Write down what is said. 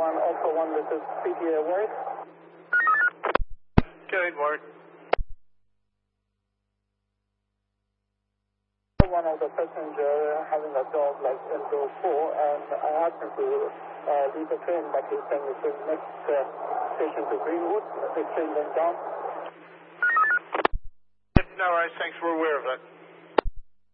1, Alpha 1, this is PTA Ward. Carried, Ward. One of the passenger having a dog like in door 4, and I asked him to leave the train, but he's saying it's the next station to Greenwood. The train went down. No worries, thanks, we're aware of that.